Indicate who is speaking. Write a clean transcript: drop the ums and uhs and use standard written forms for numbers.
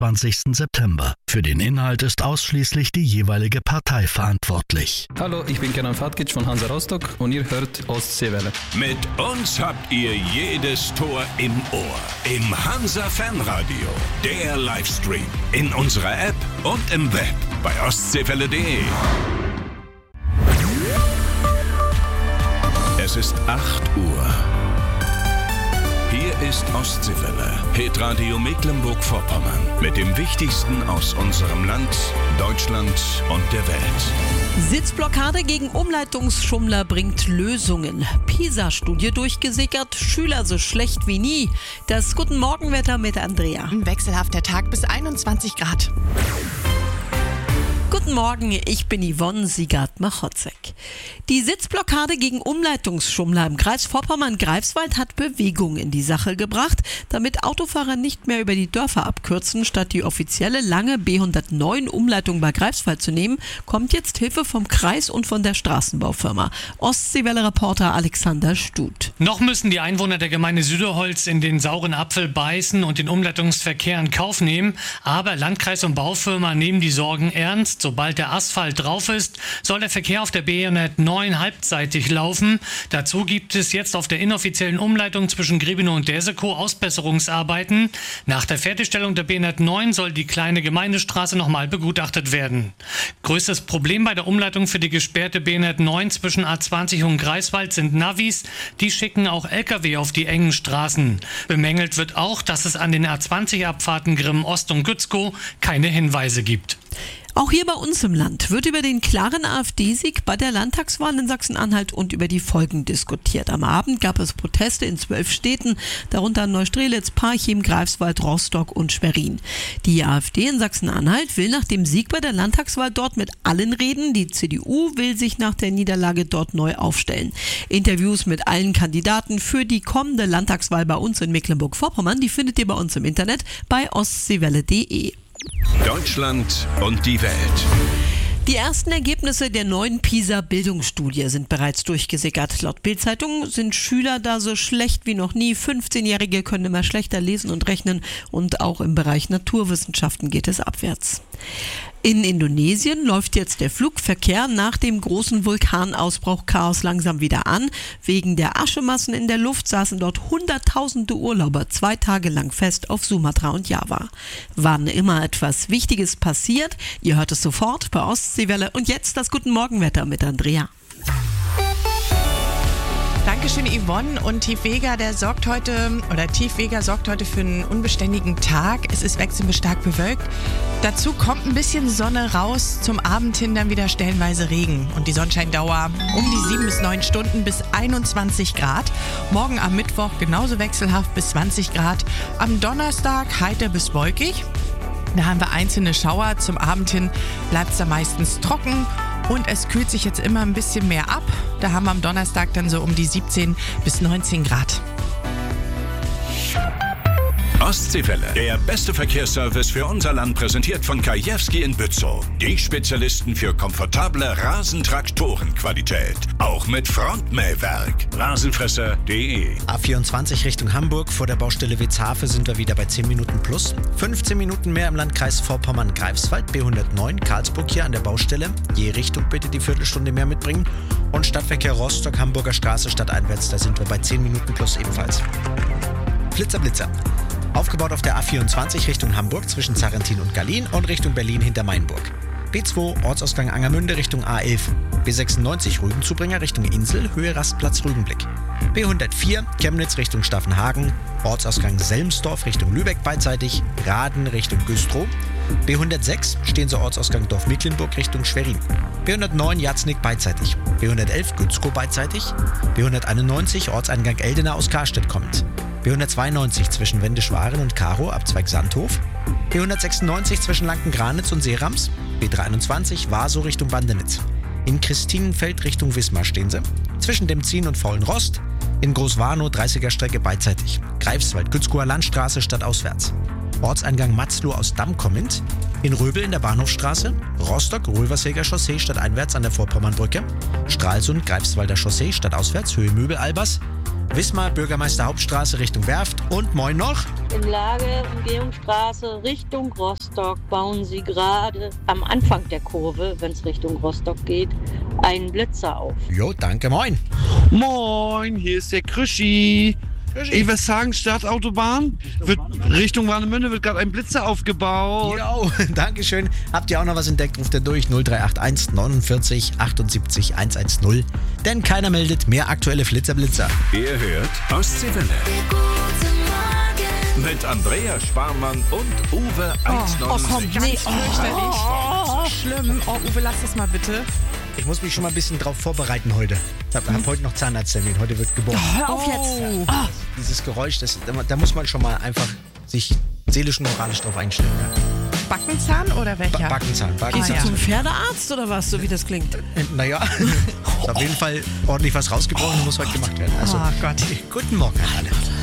Speaker 1: 28. September. Für den Inhalt ist ausschließlich die jeweilige Partei verantwortlich.
Speaker 2: Hallo, ich bin Kenan Fatkic von Hansa Rostock und ihr hört Ostseewelle.
Speaker 3: Mit uns habt ihr jedes Tor im Ohr. Im Hansa Fanradio. Der Livestream. In unserer App und im Web. Bei ostseewelle.de. Es ist 8 Uhr. Hier ist Ostseewelle, Hitradio Mecklenburg-Vorpommern. Mit dem Wichtigsten aus unserem Land, Deutschland und der Welt.
Speaker 4: Sitzblockade gegen Umleitungsschummler bringt Lösungen. PISA-Studie durchgesickert, Schüler so schlecht wie nie. Das Guten Morgenwetter mit Andrea.
Speaker 5: Ein wechselhafter Tag bis 21 Grad.
Speaker 4: Guten Morgen, ich bin Yvonne Siegert-Machotzek. Die Sitzblockade gegen Umleitungsschummler im Kreis Vorpommern-Greifswald hat Bewegung in die Sache gebracht, damit Autofahrer nicht mehr über die Dörfer abkürzen. Statt die offizielle lange B109 Umleitung bei Greifswald zu nehmen, kommt jetzt Hilfe vom Kreis und von der Straßenbaufirma. Ostseewelle-Reporter Alexander Stut.
Speaker 6: Noch müssen die Einwohner der Gemeinde Süderholz in den sauren Apfel beißen und den Umleitungsverkehr in Kauf nehmen. Aber Landkreis und Baufirma nehmen die Sorgen ernst. Sobald der Asphalt drauf ist, soll der Verkehr auf der B109 halbseitig laufen. Dazu gibt es jetzt auf der inoffiziellen Umleitung zwischen Grebinow und Däsekow Ausbesserungsarbeiten. Nach der Fertigstellung der B109 soll die kleine Gemeindestraße nochmal begutachtet werden. Größtes Problem bei der Umleitung für die gesperrte B109 zwischen A20 und Greifswald sind Navis. Die schicken auch LKW auf die engen Straßen. Bemängelt wird auch, dass es an den A20-Abfahrten Grimm Ost und Gützkow keine Hinweise gibt.
Speaker 4: Auch hier bei uns im Land wird über den klaren AfD-Sieg bei der Landtagswahl in Sachsen-Anhalt und über die Folgen diskutiert. Am Abend gab es Proteste in 12 Städten, darunter Neustrelitz, Parchim, Greifswald, Rostock und Schwerin. Die AfD in Sachsen-Anhalt will nach dem Sieg bei der Landtagswahl dort mit allen reden. Die CDU will sich nach der Niederlage dort neu aufstellen. Interviews mit allen Kandidaten für die kommende Landtagswahl bei uns in Mecklenburg-Vorpommern, die findet ihr bei uns im Internet bei ostseewelle.de.
Speaker 3: Deutschland und die Welt.
Speaker 4: Die ersten Ergebnisse der neuen PISA-Bildungsstudie sind bereits durchgesickert. Laut Bild-Zeitung sind Schüler da so schlecht wie noch nie. 15-Jährige können immer schlechter lesen und rechnen und auch im Bereich Naturwissenschaften geht es abwärts. In Indonesien läuft jetzt der Flugverkehr nach dem großen Vulkanausbruch-Chaos langsam wieder an. Wegen der Aschemassen in der Luft saßen dort Hunderttausende Urlauber 2 Tage lang fest auf Sumatra und Java. Wann immer etwas Wichtiges passiert, ihr hört es sofort bei Ostseewelle. Und jetzt das Guten Morgenwetter mit Andrea.
Speaker 5: Dankeschön, Yvonne. Und Tiefweger sorgt heute für einen unbeständigen Tag. Es ist wechselnd stark bewölkt. Dazu kommt ein bisschen Sonne raus. Zum Abend hin dann wieder stellenweise Regen. Und die Sonnenscheindauer um die 7 bis 9 Stunden bis 21 Grad. Morgen am Mittwoch genauso wechselhaft bis 20 Grad. Am Donnerstag heiter bis wolkig. Da haben wir einzelne Schauer. Zum Abend hin bleibt es da meistens trocken. Und es kühlt sich jetzt immer ein bisschen mehr ab. Da haben wir am Donnerstag dann so um die 17 bis 19 Grad.
Speaker 3: Ostseewelle, der beste Verkehrsservice für unser Land, präsentiert von Kajewski in Bützow. Die Spezialisten für komfortable Rasentraktorenqualität. Auch mit Frontmähwerk. Rasenfresser.de.
Speaker 7: A24 Richtung Hamburg. Vor der Baustelle Witzhafe sind wir wieder bei 10 Minuten plus. 15 Minuten mehr im Landkreis Vorpommern-Greifswald. B109 Karlsburg hier an der Baustelle. Je Richtung bitte die Viertelstunde mehr mitbringen. Und Stadtverkehr Rostock, Hamburger Straße stadteinwärts. Da sind wir bei 10 Minuten plus ebenfalls. Blitzer. Aufgebaut auf der A24 Richtung Hamburg zwischen Zarrentin und Gallien und Richtung Berlin hinter Mainburg. B2 Ortsausgang Angermünde Richtung A11. B96 Rügenzubringer Richtung Insel, Höhe Rastplatz Rügenblick. B104 Chemnitz Richtung Staffenhagen, Ortsausgang Selmsdorf Richtung Lübeck beidseitig, Raden Richtung Güstrow. B106 Stehenser Ortsausgang Dorf Mecklenburg Richtung Schwerin. B109 Jatznick beidseitig. B111 Gützkow beidseitig. B191 Ortseingang Eldena aus Karstedt kommend. B192 zwischen Wendischwaren und Karo, Abzweig Sandhof. B196 zwischen Lanken-Granitz und Seerams. B321 Waso Richtung Bandenitz. In Christinenfeld Richtung Wismar stehen sie. Zwischen dem Zien und Faulenrost. In Großwarnow 30er Strecke beidseitig. Greifswald, Gützkower Landstraße stadtauswärts. Ortseingang Matzloh aus Damm kommend. In Röbel in der Bahnhofstraße. Rostock, Röversäger Chaussee stadteinwärts an der Vorpommernbrücke. Stralsund, Greifswalder Chaussee stadtauswärts, Höhe Möbel-Albers. Wismar, Bürgermeister Hauptstraße Richtung Werft. Und moin noch.
Speaker 8: In Lage, Umgehungsstraße Richtung Rostock bauen sie gerade am Anfang der Kurve, wenn es Richtung Rostock geht, einen Blitzer auf.
Speaker 7: Jo, danke, moin.
Speaker 9: Moin, hier ist der Krischi. Ich will sagen, Stadtautobahn, Richtung Warnemünde wird gerade ein Blitzer aufgebaut.
Speaker 7: Jo, danke schön. Habt ihr auch noch was entdeckt? Ruft ihr durch 0381 49 78 110. Denn keiner meldet mehr aktuelle Flitzer.
Speaker 3: Ihr hört Ostseewelle. Mit Andrea Sparmann und Uwe 196.
Speaker 5: Nee, fürchterlich. Schlimm. Oh, Uwe, lass das mal bitte.
Speaker 7: Ich muss mich schon mal ein bisschen drauf vorbereiten heute. Ich habe heute noch Zahnarzttermin. Heute wird geboren.
Speaker 4: Hör auf jetzt.
Speaker 7: Dieses Geräusch, da muss man schon mal einfach sich seelisch und moralisch drauf einstellen. Ja.
Speaker 5: Backenzahn oder welcher?
Speaker 7: Backenzahn.
Speaker 4: Gehst du zum Pferdearzt oder was, so wie das klingt?
Speaker 7: Naja, ist auf jeden Fall ordentlich was rausgebrochen und muss heute gemacht werden. Also,
Speaker 5: Oh Gott.
Speaker 7: Guten Morgen an alle.